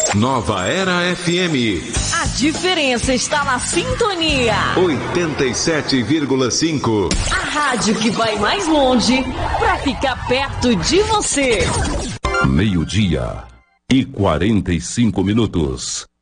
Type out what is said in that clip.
Nova Era FM. A diferença está na sintonia. 87,5. A rádio que vai mais longe para ficar perto de você. 12:45.